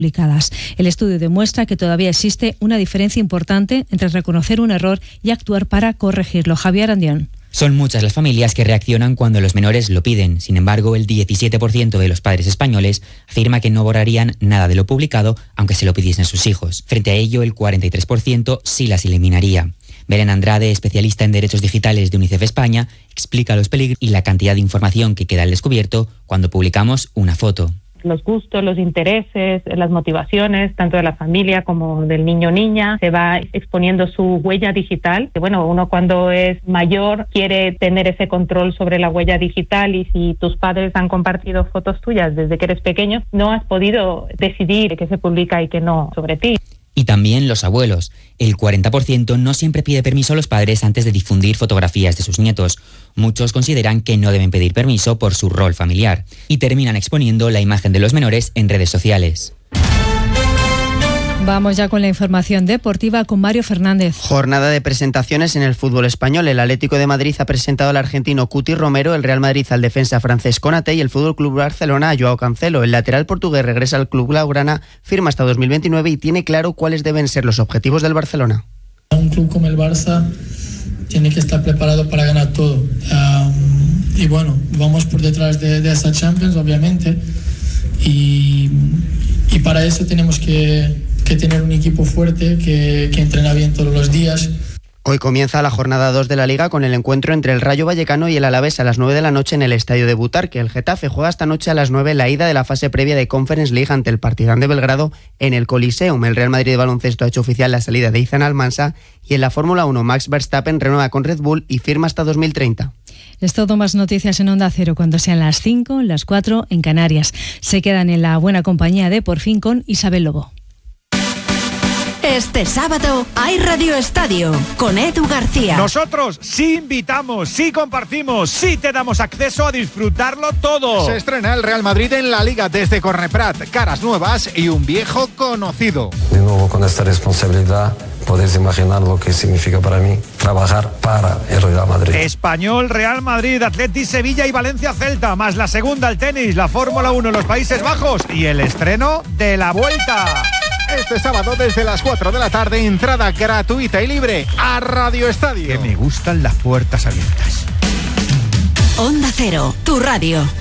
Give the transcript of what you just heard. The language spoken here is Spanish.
publicadas. El estudio demuestra que todavía existe una diferencia importante entre reconocer un error y actuar para corregirlo. Javier Andión. Son muchas las familias que reaccionan cuando los menores lo piden. Sin embargo, el 17% de los padres españoles afirma que no borrarían nada de lo publicado aunque se lo pidiesen sus hijos. Frente a ello, el 43% sí las eliminaría. Belén Andrade, especialista en derechos digitales de UNICEF España, explica los peligros y la cantidad de información que queda al descubierto cuando publicamos una foto. Los gustos, los intereses, las motivaciones, tanto de la familia como del niño o niña, se va exponiendo su huella digital. Bueno, uno cuando es mayor quiere tener ese control sobre la huella digital y si tus padres han compartido fotos tuyas desde que eres pequeño, no has podido decidir qué se publica y qué no sobre ti. Y también los abuelos. El 40% no siempre pide permiso a los padres antes de difundir fotografías de sus nietos. Muchos consideran que no deben pedir permiso por su rol familiar y terminan exponiendo la imagen de los menores en redes sociales. Vamos ya con la información deportiva con Mario Fernández. Jornada de presentaciones en el fútbol español. El Atlético de Madrid ha presentado al argentino Cuti Romero, el Real Madrid al defensa francés Konaté y el Fútbol Club Barcelona a Joao Cancelo. El lateral portugués regresa al club blaugrana, firma hasta 2029 y tiene claro cuáles deben ser los objetivos del Barcelona. Un club como el Barça tiene que estar preparado para ganar todo. Y bueno, vamos por detrás de esa Champions, obviamente. Y para eso tenemos que tener un equipo fuerte que entrena bien todos los días. Hoy comienza la jornada 2 de la Liga con el encuentro entre el Rayo Vallecano y el Alavés a las 9 de la noche en el Estadio de Butarque. El Getafe juega esta noche a las 9 la ida de la fase previa de Conference League ante el Partizan de Belgrado en el Coliseum. El Real Madrid de baloncesto ha hecho oficial la salida de Ethan Almansa y en la Fórmula 1 Max Verstappen renueva con Red Bull y firma hasta 2030. Es todo, más noticias en Onda Cero cuando sean las 5, las 4 en Canarias. Se quedan en la buena compañía de Por Fin con Isabel Lobo. Este sábado hay Radio Estadio con Edu García. Nosotros sí invitamos, sí compartimos, sí te damos acceso a disfrutarlo todo. Se estrena el Real Madrid en la Liga desde Corneprat. Caras nuevas y un viejo conocido. De nuevo con esta responsabilidad, podéis imaginar lo que significa para mí trabajar para el Real Madrid. Español, Real Madrid, Atleti, Sevilla y Valencia Celta, más la segunda el tenis, la Fórmula 1 en los Países Bajos y el estreno de La Vuelta. Este sábado desde las 4 de la tarde, entrada gratuita y libre a Radio Estadio. Que me gustan las puertas abiertas. Onda Cero, tu radio.